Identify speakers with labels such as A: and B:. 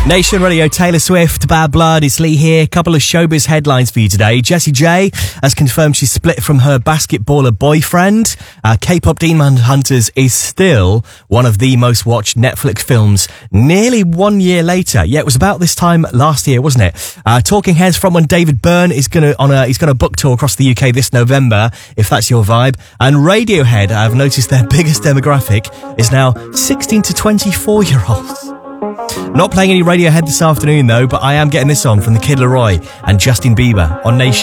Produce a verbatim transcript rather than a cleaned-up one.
A: Nation Radio, Taylor Swift, Bad Blood, it's Lee here. Couple of showbiz headlines for you today. Jessie J has confirmed she's split from her basketballer boyfriend. Uh, K-pop Demon Hunters is still one of the most watched Netflix films nearly one year later. Yeah, it was about this time last year, wasn't it? Uh, Talking Heads frontman David Byrne is going to on a he's going to book tour across the U K this November, if that's your vibe. And Radiohead, I've noticed their biggest demographic is now sixteen to twenty-four year olds. Not playing any Radiohead this afternoon though, but I am getting this on from the Kid Laroi and Justin Bieber on Nation.